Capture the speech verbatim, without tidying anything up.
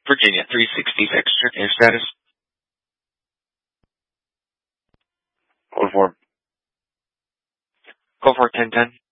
Virginia three sixty fixture. Air status. Code four. Go for ten ten.